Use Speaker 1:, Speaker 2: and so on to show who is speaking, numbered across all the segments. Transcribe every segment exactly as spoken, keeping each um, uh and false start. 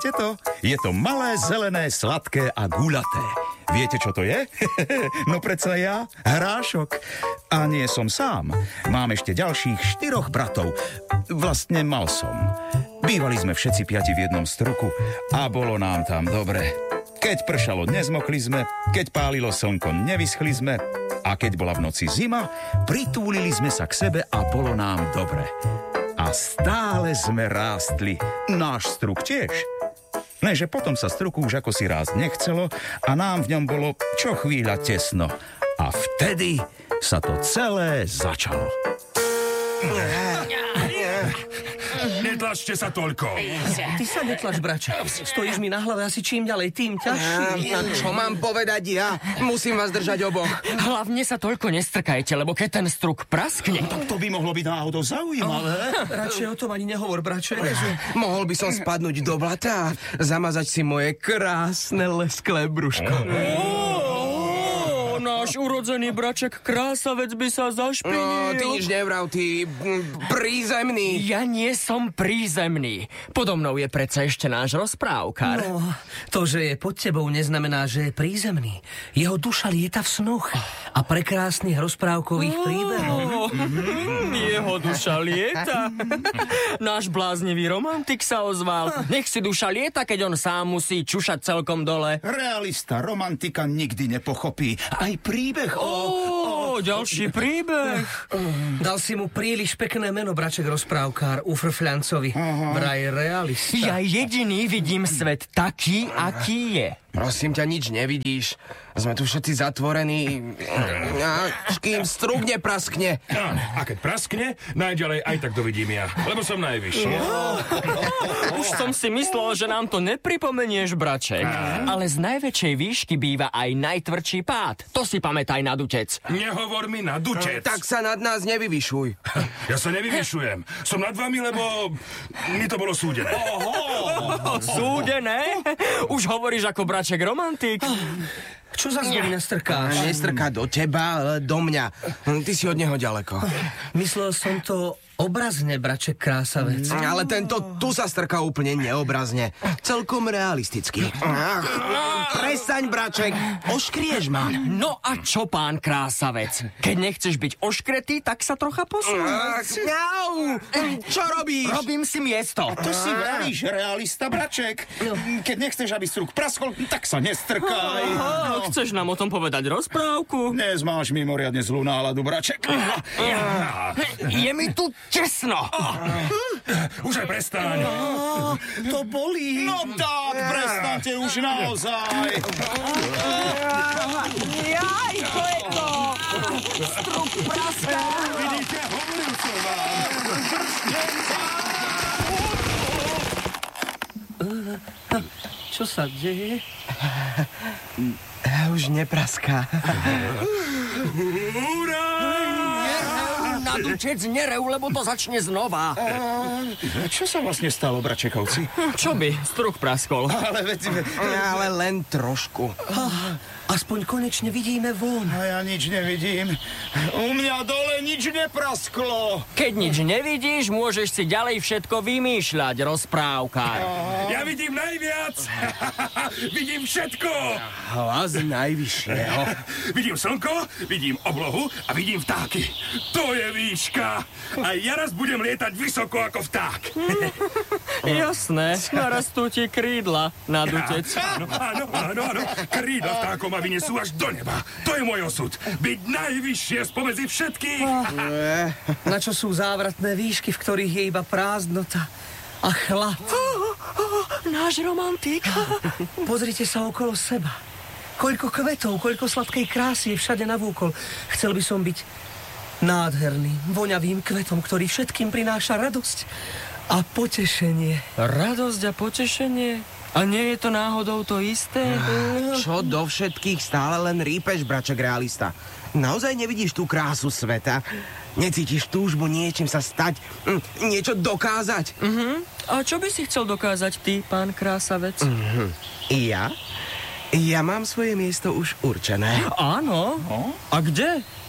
Speaker 1: to? Je to malé, zelené, sladké a guľaté. Viete, čo to je? No predsa ja, hrášok. A nie som sám. Mám ešte ďalších štyroch bratov. Vlastne mal som. Bývali sme všetci piati v jednom struku a bolo nám tam dobre. Keď pršalo, nezmokli sme, keď pálilo slnko, nevyschli sme a keď bola v noci zima, pritúlili sme sa k sebe a bolo nám dobre. A stále sme rástli. Náš struk tiež. Lenže potom sa struku už ako si rásť nechcelo a nám v ňom bolo čo chvíľa tesno. A vtedy sa to celé začalo.
Speaker 2: Netlačte sa toľko.
Speaker 3: Ty sa netlač, brače. Stojíš mi na hlave asi čím ďalej, tým ťažšie.
Speaker 4: A čo mám povedať ja? Musím vás držať oboch.
Speaker 5: Hlavne sa toľko nestrkajte, lebo keď ten struk praskne...
Speaker 1: Tak to by mohlo byť náhodou zaujímavé.
Speaker 3: Radšej o tom ani nehovor, brače.
Speaker 4: Mohol by som spadnúť do blata a zamazať si moje krásne lesklé brúško.
Speaker 5: Náš urodzený braček Krásavec by sa zašpinil.
Speaker 4: No, ty nič nevrav, ty prízemný.
Speaker 5: Ja nie som prízemný. Podo mnou je predsa ešte náš rozprávkar.
Speaker 3: No, to, že je pod tebou, neznamená, že je prízemný. Jeho duša lieta v snoch a prekrásnych rozprávkových príbehov.
Speaker 5: Jeho duša lieta. Náš bláznivý romantik sa ozval. Nech si duša lieta, keď on sám musí čušať celkom dole.
Speaker 1: Realista, romantika nikdy nepochopí. Aj príbeh o...
Speaker 5: Ó, ďalší príbeh.
Speaker 3: Dal si mu príliš pekné meno, braček rozprávkár, Ufrfľancovi. Vraj realista.
Speaker 5: Ja jediný vidím svet taký, aký je.
Speaker 4: Prosím ťa, nič nevidíš. Sme tu všetci zatvorení. Až kým struk nepraskne.
Speaker 2: A keď praskne, najďalej aj tak to vidím ja. Lebo som najvyšší.
Speaker 5: Už som si myslel, že nám to nepripomenieš, braček. Ale z najväčšej výšky býva aj najtvrdší pád. To si pamätaj, nadutec.
Speaker 2: Nehovor mi na dutec.
Speaker 4: Tak sa nad nás nevyvyšuj.
Speaker 2: Ja sa nevyvyšujem. Som nad vami, lebo mi to bolo súdené.
Speaker 5: Súdené? Už hovoríš ako braček romantik.
Speaker 3: Čo za zvory nastrkáš?
Speaker 4: Nestrká do teba, ale do mňa. Ty si od neho ďaleko.
Speaker 3: Myslel som to obrazne, braček Krásavec.
Speaker 4: Ale tento tu sa strká úplne neobrazne. Celkom realisticky. Ach, prestaň, braček. Oškrieš ma.
Speaker 5: No a čo, pán Krásavec? Keď nechceš byť oškretý, tak sa trocha posun.
Speaker 4: Ach, ňau. Čo robíš?
Speaker 5: Robím si miesto.
Speaker 1: To si vravíš, realista, braček. Keď nechceš, aby struk praskol, tak sa nestrkaj.
Speaker 5: No. Chceš nám o tom povedať rozprávku?
Speaker 1: Dnes máš mimoriadne zlú náladu, braček.
Speaker 5: Je mi tu tesno.
Speaker 2: Už aj prestaň.
Speaker 3: To bolí.
Speaker 1: No tak, prestaňte už naozaj.
Speaker 5: Jaj, to je to. Struk praská.
Speaker 2: Vidíte, hovoril som vám.
Speaker 3: Čo sa deje?
Speaker 4: Už nepraská.
Speaker 2: Hurá!
Speaker 5: Nadutec nerev, lebo to začne znova.
Speaker 1: Čo sa vlastne stalo, bračekovci?
Speaker 5: Čo by? Struk praskol.
Speaker 1: Ale veď...
Speaker 4: Ale len trošku.
Speaker 3: Aspoň konečne vidíme von.
Speaker 1: A ja nič nevidím. U mňa dole nič neprasklo.
Speaker 5: Keď nič nevidíš, môžeš si ďalej všetko vymýšľať, rozprávkár.
Speaker 2: Ja vidím najviac. Vidím všetko.
Speaker 4: Hlas najvyššieho.
Speaker 2: Vidím slnko, vidím oblohu a vidím vtáky. To je výška. A ja raz budem lietať vysoko ako vták.
Speaker 5: Jasné, narastú ti krídla, nadutec.
Speaker 2: Áno, áno, áno, áno. Krídla vtákov ma vynesú až do neba. To je môj osud. Byť najvyššie spomedzi všetkých.
Speaker 3: Na čo sú závratné výšky, v ktorých je iba prázdnota a chlad?
Speaker 5: Náš romantik.
Speaker 3: Pozrite sa okolo seba. Koľko kvetov, koľko sladkej krásy je všade navúkol. Chcel by som byť nádherným, voňavým kvetom, ktorý všetkým prináša radosť a potešenie.
Speaker 5: Radosť a potešenie? A nie je to náhodou to isté?
Speaker 4: Čo do všetkých stále len rípeš, braček realista? Naozaj nevidíš tú krásu sveta? Necítiš túžbu niečím sa stať? Niečo dokázať?
Speaker 5: Uh-huh. A čo by si chcel dokázať ty, pán Krásavec?
Speaker 4: Uh-huh. Ja? Ja mám svoje miesto už určené.
Speaker 5: Áno? A kde?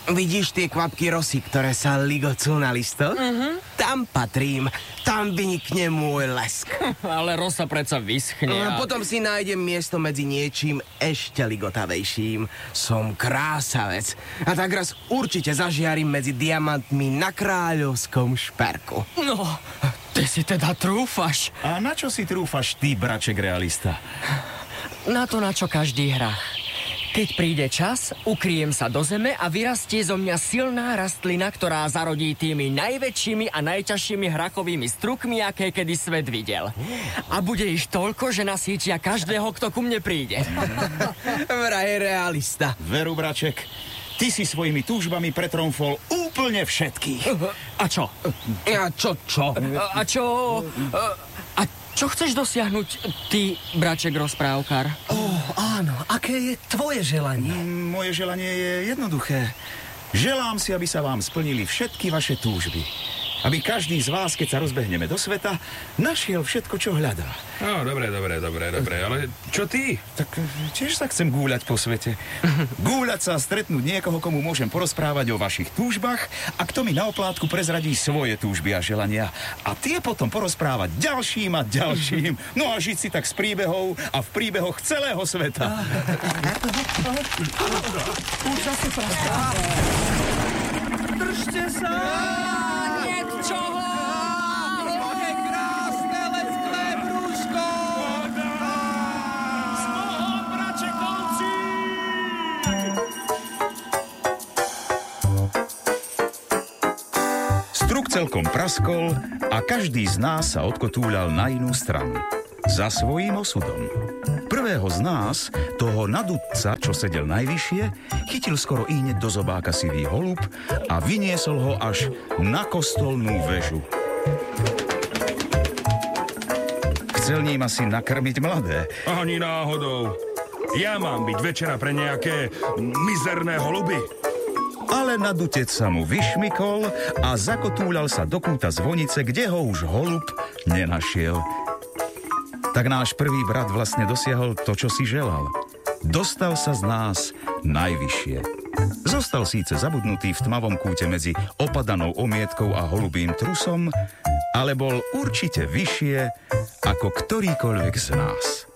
Speaker 4: Vidíš tie kvapky rosy, ktoré sa ligocú na listoch? Uh-huh. Tam patrím. Tam vynikne môj lesk.
Speaker 5: Ale rosa predsa vyschne.
Speaker 4: A
Speaker 5: A...
Speaker 4: potom si nájdem miesto medzi niečím ešte ligotavejším. Som krásavec. A tak raz určite zažiarím medzi diamantmi na kráľovskom šperku.
Speaker 5: No, ty si teda trúfaš.
Speaker 1: A na čo si trúfaš ty, braček realista?
Speaker 5: Na to, na čo každý hrá. Keď príde čas, ukryjem sa do zeme a vyrastie zo mňa silná rastlina, ktorá zarodí tými najväčšími a najťažšími hrakovými strukmi, aké kedy svet videl. A bude ich toľko, že nasýtia každého, kto ku mne príde.
Speaker 4: Vraj realista.
Speaker 1: Veru, braček, ty si svojimi túžbami pretromfol úplne všetkých.
Speaker 5: A čo?
Speaker 4: A čo, čo?
Speaker 5: A, a čo? A čo chceš dosiahnuť ty, braček rozprávkar?
Speaker 3: Oh, áno, aké je tvoje želanie?
Speaker 1: Mm, Moje želanie je jednoduché. Želám si, aby sa vám splnili všetky vaše túžby. Aby každý z vás, keď sa rozbehneme do sveta, našiel všetko, čo hľadá.
Speaker 2: No, dobre, dobre, dobre, dobre, ale čo ty?
Speaker 1: Tak tiež sa chcem gúľať po svete. Gúľať sa a stretnúť niekoho, komu môžem porozprávať o vašich túžbách a kto mi na oplátku prezradí svoje túžby a želania. A tie potom porozprávať ďalším a ďalším. No a žiť si tak z príbehov a v príbehoch celého sveta.
Speaker 3: Už zase praská. Držte sa!
Speaker 5: Čoho?
Speaker 4: Moje krásne lesklé brúško!
Speaker 2: S Bohom, brače konci!
Speaker 1: Struk celkom praskol a každý z nás sa odkotúľal na inú stranu. Za svojím osudom. Prvého z nás, toho nadutca, čo sedel najvyššie, chytil skoro ihneď do zobáka sivý holub a vyniesol ho až na kostolnú väžu. Chcel ním asi nakrmiť mladé.
Speaker 2: Ani náhodou. Ja mám byť večera pre nejaké mizerné holuby.
Speaker 1: Ale nadutec sa mu vyšmykol a zakotúľal sa do kúta zvonice, kde ho už holub nenašiel. Tak náš prvý brat vlastne dosiahol to, čo si želal. Dostal sa z nás najvyššie. Zostal síce zabudnutý v tmavom kúte medzi opadanou omietkou a holubým trusom, ale bol určite vyššie ako ktorýkoľvek z nás.